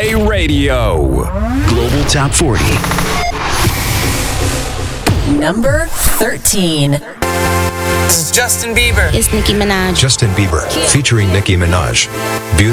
K Radio. Global Top 40. Number 13. This is Justin Bieber. It's Nicki Minaj. Justin Bieber featuring Nicki Minaj.